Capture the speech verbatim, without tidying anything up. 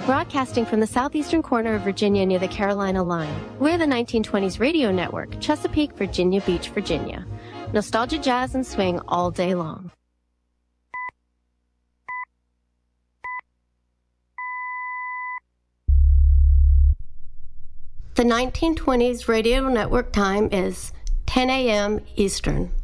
Broadcasting from the southeastern corner of Virginia near the Carolina line, we're the nineteen twenties Radio Network, Chesapeake, Virginia Beach, Virginia. Nostalgia, jazz, and swing all day long. The nineteen twenties Radio Network time is ten a m Eastern.